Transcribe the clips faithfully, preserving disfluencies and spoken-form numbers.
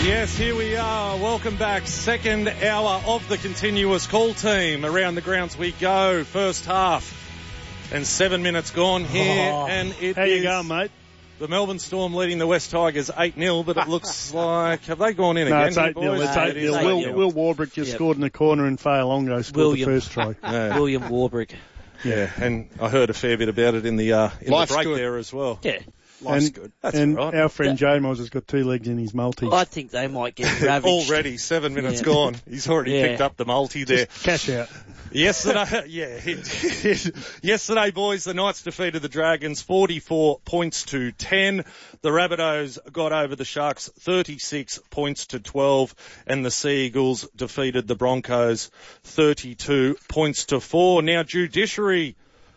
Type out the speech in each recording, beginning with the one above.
Yes, here we are. Welcome back. Second hour of the continuous call team. Around the grounds we go. First half. And seven minutes gone here. Oh, and it how is you going, mate? the Melbourne Storm leading the West Tigers eight nil, but it looks like... Have they gone in no, again? it's eight nil. It's No, eight nil. it's Will, eight nil. Will Warbrick just Yep. scored in the corner and Fa'alongo scored William. the first try. Yeah. William Warbrick. Yeah, and I heard a fair bit about it in the, uh, in the Life's break good. there as well. Yeah. Life's and good. That's and all right. our friend Jamos has got two legs in his multi. I think they might get ravaged. Already, seven minutes Yeah. gone. He's already Yeah. picked up the multi there. Just cash out. Yesterday, yeah, yesterday, boys, the Knights defeated the Dragons forty-four points to ten. The Rabbitohs got over the Sharks thirty-six points to twelve, and the Sea Eagles defeated the Broncos thirty-two points to four. Now, judiciary,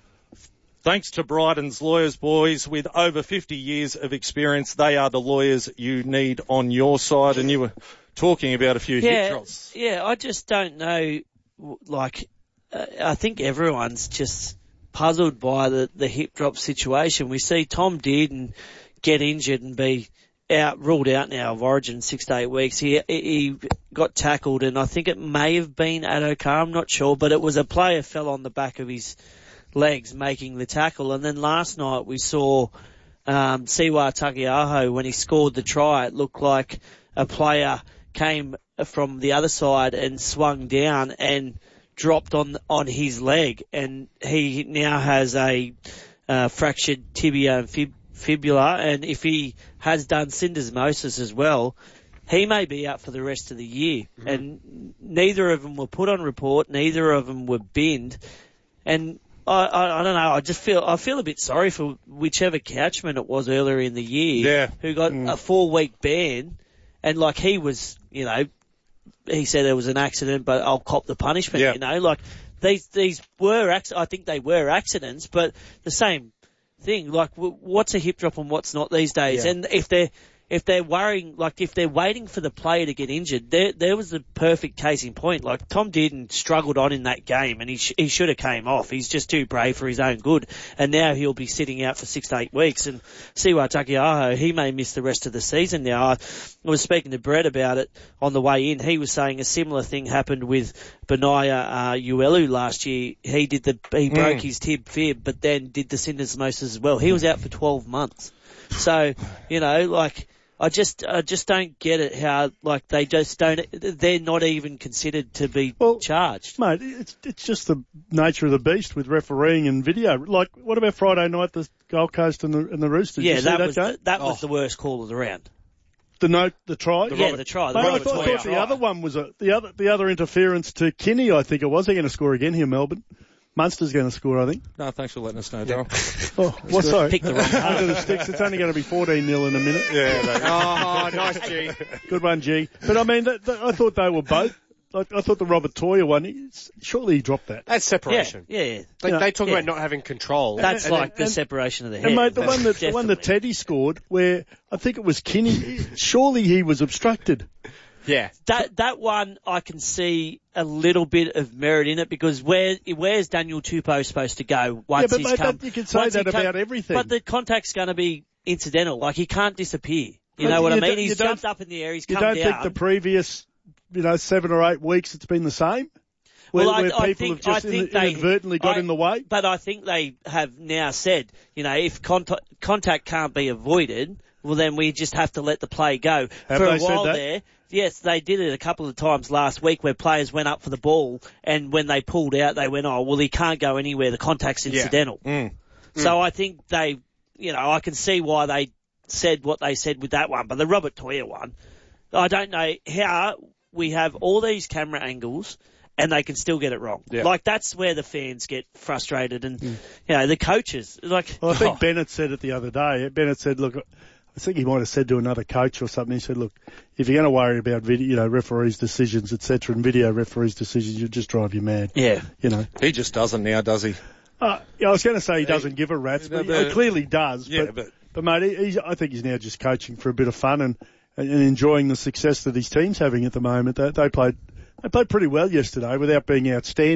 thanks to Bryden's lawyers, boys, with over fifty years of experience, they are the lawyers you need on your side, and you were talking about a few hip Yeah, drops. yeah. I just don't know. Like, uh, I think everyone's just puzzled by the, the hip drop situation. We see Tom Dearden get injured and be out, ruled out now of Origin six to eight weeks. He he got tackled, and I think it may have been Addo-Carr, I'm not sure, but it was a player fell on the back of his legs making the tackle. And then last night we saw um, Siwa Takiaho, when he scored the try, it looked like a player came from the other side and swung down and dropped on on his leg, and he now has a uh, fractured tibia and fib- fibula, and if he has done syndesmosis as well, he may be out for the rest of the year. Mm-hmm. And neither of them were put on report, neither of them were binned, and I, I, I don't know, I just feel, I feel a bit sorry for whichever couchman it was earlier in the year Yeah. who got Mm. a four week ban, and like he was, you know, he said it was an accident, but I'll cop the punishment, Yeah. you know, like these, these were, ac- I think they were accidents, but the same thing, like w- what's a hip drop and what's not these days? Yeah. And if they're, if they're worrying, like if they're waiting for the player to get injured, there there was the perfect case in point. Like Tom Dearden struggled on in that game, and he sh- he should have came off. He's just too brave for his own good, and now he'll be sitting out for six to eight weeks. And Siwa Takiaho, he may miss the rest of the season now. I was speaking to Brett about it on the way in. He was saying a similar thing happened with Benaya uh, Uelu last year. He did the he broke Mm. his tib fib, but then did the syndesmosis as well. He was out for twelve months. So you know, like. I just, I just don't get it how, like, they just don't, they're not even considered to be Well, charged. Mate, it's it's just the nature of the beast with refereeing and video. Like, what about Friday night, the Gold Coast and the and the Roosters? Yeah, Did you that see that was, game? the, that was Oh. the worst call of the round. The note, the try. Yeah, the try. The Mate, I Robert thought, I Toya thought the try. other one was a the other the other interference to Kinney. I think it was. They're going to score again here, Melbourne. Munster's going to score, I think. No, thanks for letting us know, Darryl. Oh, what? Sorry. Pick the wrong Under the sticks. It's only going to be fourteen nil in a minute. Yeah, Oh, nice, G. Good one, G. But I mean, that, that, I thought they were both. Like, I thought the Robert Toya one. He's, surely he dropped that. That's Yeah, separation. yeah, yeah. They, Yeah. they talk Yeah. about not having control. That's And- like and- the and- separation of the head. And mate, the That's one that the one that definitely- Teddy scored, where I think it was Kinney. Surely he was obstructed. yeah. That that one I can see a little bit of merit in it, because where where's Daniel Tupou supposed to go once Yeah, but he's mate, come? that- you can say once he that come- about everything. But the contact's going to be incidental. Like he can't disappear. You But know what you I mean? don't- you He's don't- jumped up in the air. He's You come don't down. think the previous, you know, seven or eight weeks it's been the same? Where, Well, I- where I people think- have just I think in- they- inadvertently got I- in the way? But I think they have now said, you know, if contact, contact can't be avoided, well then we just have to let the play go. Have for they a said while that? there, yes, they did it a couple of times last week where players went up for the ball, and when they pulled out, they went, oh, well, he can't go anywhere. The contact's incidental. Mm. So I think they, you know, I can see why they said what they said with that one. But the Robert Toya one, I don't know how we have all these camera angles and they can still get it wrong. Yeah. Like, that's where the fans get frustrated, and, you know, the coaches, like... Well, I think oh, Bennett said it the other day. Bennett said, look, I think he might have said to another coach or something, he said, look, if you're going to worry about video, you know, referees' decisions, et cetera, and video referees' decisions, you just drive you mad. yeah. You know. He just doesn't now, does he? Uh, yeah, I was going to say he doesn't give a rat's, but, but- he clearly does. Yeah, but, but- but mate, he, he's, I think he's now just coaching for a bit of fun and, and enjoying the success that his team's having at the moment. They, they played, they played pretty well yesterday without being outstanding.